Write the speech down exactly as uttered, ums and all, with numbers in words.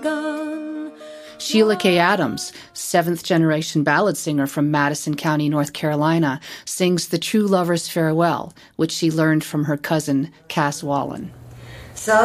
Gone. Sheila K. Adams, seventh-generation ballad singer from Madison County, North Carolina, sings The True Lover's Farewell, which she learned from her cousin, Cass Wallen. So